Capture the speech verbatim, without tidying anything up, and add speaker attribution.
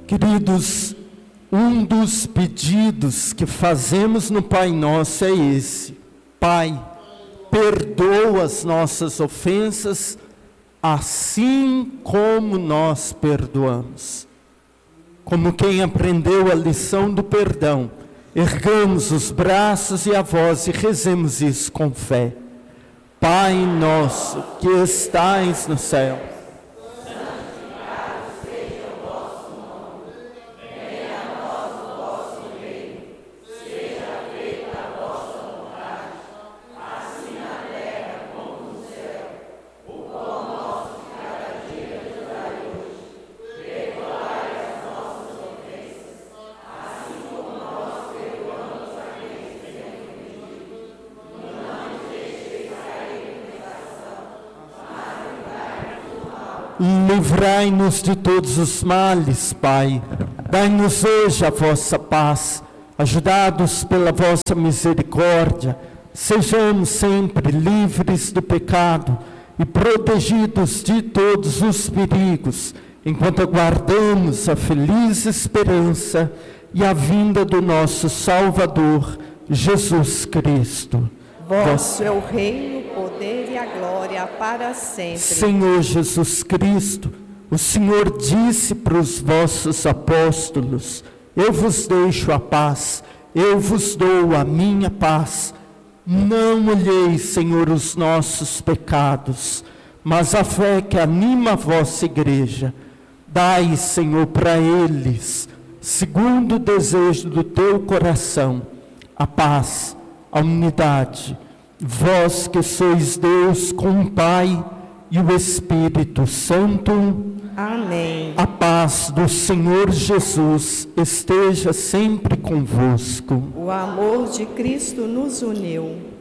Speaker 1: Queridos, um dos pedidos que fazemos no Pai Nosso é esse: Pai, perdoa as nossas ofensas, assim como nós perdoamos. Como quem aprendeu a lição do perdão, ergamos os braços e a voz e rezemos isso com fé. Pai nosso que estais no céu, livrai-nos de todos os males, Pai. Dai-nos hoje a vossa paz. Ajudados pela vossa misericórdia, sejamos sempre livres do pecado e protegidos de todos os perigos, enquanto aguardamos a feliz esperança e a vinda do nosso Salvador, Jesus Cristo.
Speaker 2: Vosso é o reino, o poder e a glória para sempre.
Speaker 1: Senhor Jesus Cristo, o Senhor disse para os vossos apóstolos: eu vos deixo a paz, eu vos dou a minha paz. Não olheis, Senhor, os nossos pecados, mas a fé que anima a vossa igreja. Dai, Senhor, para eles, segundo o desejo do teu coração, a paz, a unidade, vós que sois Deus com o Pai e o Espírito Santo.
Speaker 2: Amém.
Speaker 1: A paz do Senhor Jesus esteja sempre convosco.
Speaker 2: O amor de Cristo nos uniu.